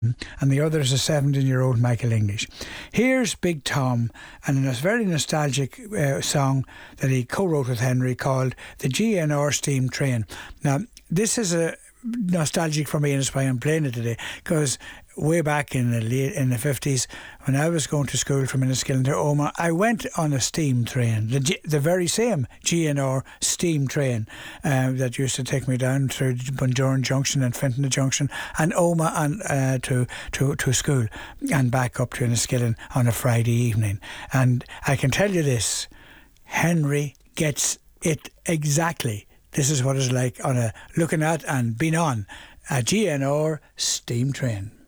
and the other is a 17-year-old Michael English. Here's Big Tom and a very nostalgic song that he co-wrote with Henry called The GNR Steam Train. Now, this is a nostalgic for me, and that's why I'm playing it today, because way back in the 50s, when I was going to school from Enniskillen to Omagh, I went on a steam train, the very same GNR steam train that used to take me down through Bundoran Junction and Fenton Junction and Omagh and to school and back up to Enniskillen on a Friday evening. And I can tell you this, Henry gets it exactly. This is what it's like on looking at and being on a GNR steam train.